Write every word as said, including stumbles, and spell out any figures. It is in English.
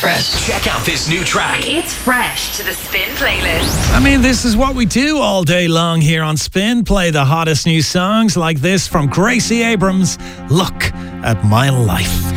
Fresh. Check out this new track. It's fresh to the Spin playlist. I mean, this is what we do all day long here on Spin. Play the hottest new songs like this from Gracie Abrams. Look at My Life.